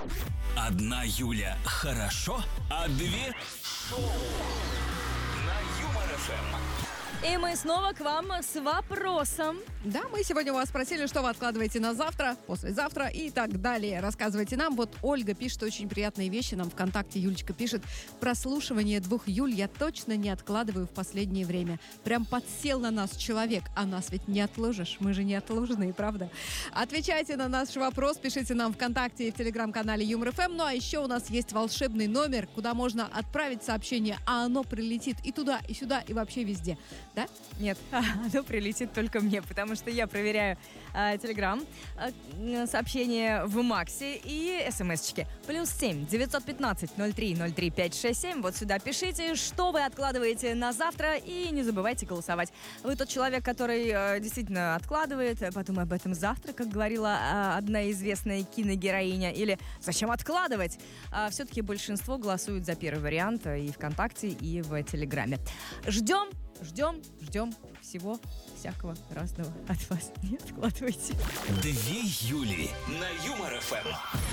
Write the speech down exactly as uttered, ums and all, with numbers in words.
Одна Юля хорошо, а две шоу на Юмор эф эм. И мы снова к вам с вопросом. Да, мы сегодня у вас спросили, что вы откладываете на завтра, послезавтра и так далее. Рассказывайте нам. Вот Ольга пишет очень приятные вещи. Нам ВКонтакте Юлечка пишет: прослушивание двух Юль я точно не откладываю в последнее время. Прям подсел на нас человек. А нас ведь не отложишь. Мы же не отложенные, правда? Отвечайте на наш вопрос. Пишите нам ВКонтакте и в телеграм-канале Юмор эф эм. Ну а еще у нас есть волшебный номер, куда можно отправить сообщение, а оно прилетит и туда, и сюда, и вообще везде. Да? Нет, оно прилетит только мне, потому что я проверяю э, Телеграм, э, сообщения в Максе и смс-очки. Плюс семь девятьсот пятнадцать ноль три ноль три пять шесть семь. Вот сюда пишите, что вы откладываете на завтра, и не забывайте голосовать. Вы тот человек, который э, действительно откладывает. Подумай об этом завтра, как говорила э, одна известная киногероиня. Или зачем откладывать? А все-таки большинство голосуют за первый вариант и ВКонтакте, и в Телеграме. Ждем. Ждем, ждем всего всякого разного от вас. Не откладывайте. Две Юли на Юмор эф эм.